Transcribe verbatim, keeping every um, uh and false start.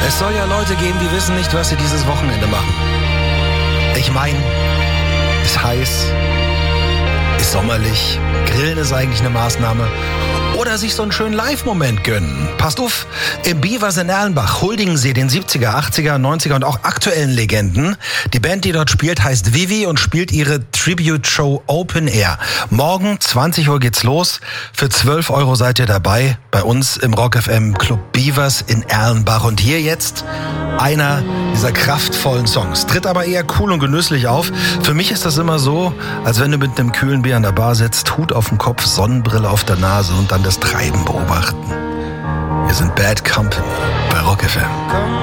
Es soll ja Leute geben, die wissen nicht, was sie dieses Wochenende machen. Ich meine, ist heiß, ist sommerlich, Grillen ist eigentlich eine Maßnahme. Oder sich so einen schönen Live-Moment gönnen. Passt auf, im Beavers in Erlenbach huldigen sie den siebziger, achtziger, neunziger und auch aktuellen Legenden. Die Band, die dort spielt, heißt Vivi und spielt ihre Tribute-Show Open Air. Morgen, zwanzig Uhr geht's los. Für zwölf Euro seid ihr dabei bei uns im Rock F M Club Beavers in Erlenbach. Und hier jetzt einer dieser kraftvollen Songs. Tritt aber eher cool und genüsslich auf. Für mich ist das immer so, als wenn du mit einem kühlen Bier an der Bar sitzt, Hut auf dem Kopf, Sonnenbrille auf der Nase und dann das Treiben beobachten. Wir sind Bad Company bei Rock F M.